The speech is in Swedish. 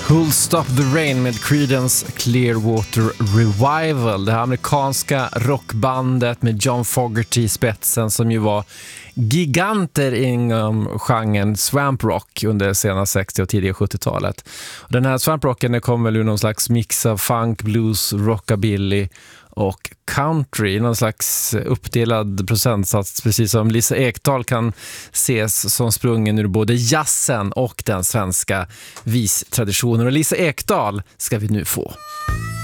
Who'll Stop the Rain med Creedence Clearwater Revival. Det här amerikanska rockbandet med John Fogerty i spetsen som ju var giganter inom genren swamp rock under sena 60- och tidiga 70-talet. Den här swamp rocken kom väl ur någon slags mix av funk, blues, rockabilly och country, någon slags uppdelad procentsats, precis som Lisa Ekdahl kan ses som sprungen ur både jazzen och den svenska vistraditionen. Och Lisa Ekdahl ska vi nu få.